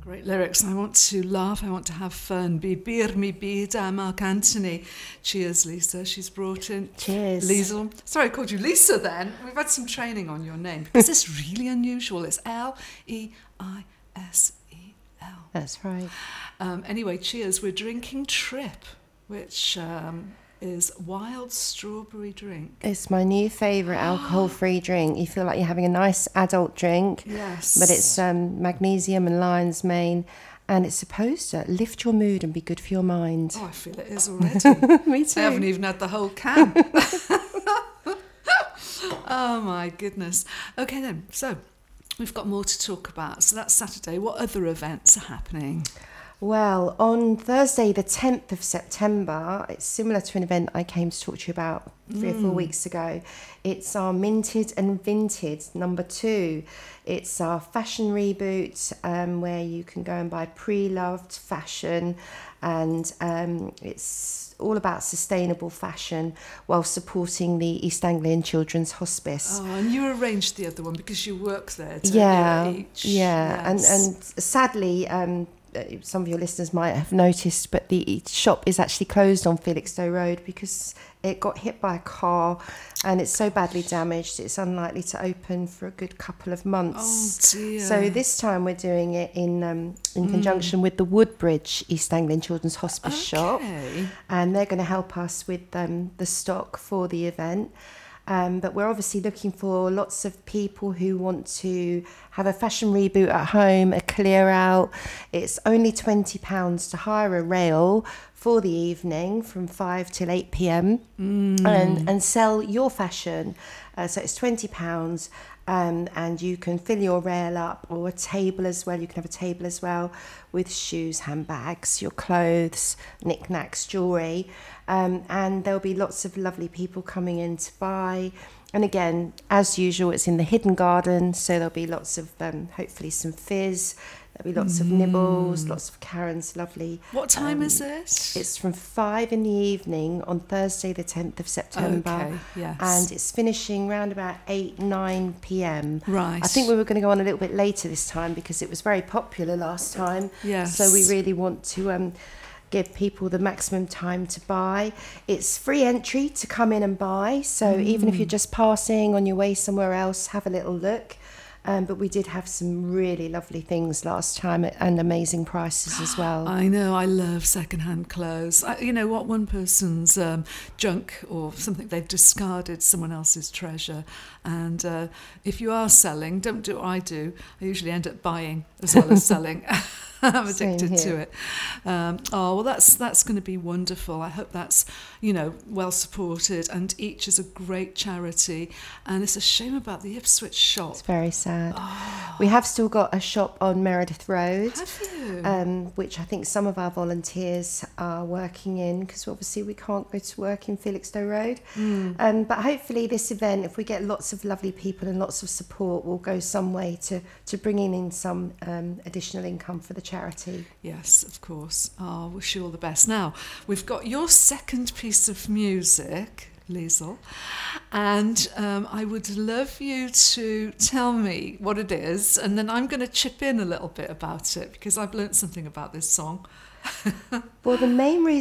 Great lyrics. I want to laugh. I want to have fun. Be beer me byd Mark Anthony. Cheers, Lisa. She's brought in. Cheers. Liesl. Sorry, I called you Lisa then. We've had some training on your name because it's really unusual. It's Leisel. That's right. Anyway, cheers. We're drinking Trip, which is wild strawberry drink. It's my new favourite alcohol-free drink. You feel like you're having a nice adult drink. Yes. But it's magnesium and lion's mane, and it's supposed to lift your mood and be good for your mind. Oh, I feel it is already. Me too. I haven't even had the whole can. Oh, my goodness. Okay, then. So we've got more to talk about. So that's Saturday. What other events are happening? Well, on Thursday, the 10th of September, it's similar to an event I came to talk to you about 3 or 4 weeks ago. It's our Minted and Vinted #2. It's our fashion reboot where you can go and buy pre-loved fashion, and it's all about sustainable fashion while supporting the East Anglian Children's Hospice. Oh, and you arranged the other one because you work there, don't Yeah, you, each? yeah. Yes. And sadly, some of your listeners might have noticed, but the shop is actually closed on Felixstowe Road because it got hit by a car and it's so badly damaged it's unlikely to open for a good couple of months. Oh dear. So this time we're doing it in conjunction with the Woodbridge East Anglian Children's Hospice shop, and they're going to help us with the stock for the event. But we're obviously looking for lots of people who want to have a fashion reboot at home, a clear out. It's only £20 to hire a rail for the evening from 5 till 8 p.m. And sell your fashion. So it's £20. And you can fill your rail up, or a table as well. You can have a table as well with shoes, handbags, your clothes, knickknacks, jewellery. And there'll be lots of lovely people coming in to buy. And again, as usual, it's in the hidden garden, so there'll be lots of, hopefully some fizz. There'll be lots of nibbles, lots of Karen's lovely. What time is it? It's from 5 in the evening on Thursday the 10th of September. Okay, yes. And it's finishing round about 8, 9 p.m. Right. I think we were going to go on a little bit later this time because it was very popular last time. Yes. So we really want to give people the maximum time to buy. It's free entry to come in and buy. So even if you're just passing on your way somewhere else, have a little look. But we did have some really lovely things last time and amazing prices as well. I know, I love second-hand clothes. You know what, one person's junk or something they've discarded, someone else's treasure. And if you are selling, don't do what I do. I usually end up buying as well as selling. I'm addicted to it. Well, that's going to be wonderful. I hope that's, well supported, and each is a great charity. And it's a shame about the Ipswich shop. It's very sad. We have still got a shop on Meredith Road, Have you? which I think some of our volunteers are working in, because obviously we can't go to work in Felixstowe Road. But hopefully this event, if we get lots of lovely people and lots of support, will go some way to bringing in some additional income for the charity. Yes, of course. Wish you all the best. Now, we've got your second piece of music, Liesl, and I would love you to tell me what it is, and then I'm going to chip in a little bit about it because I've learnt something about this song. Well, the main reason